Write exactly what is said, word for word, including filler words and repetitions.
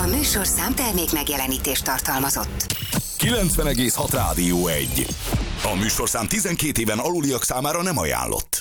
A műsorszám termék megjelenítést tartalmazott. kilencven egész hat Rádió egy. A műsorszám tizenkét éven aluliak számára nem ajánlott.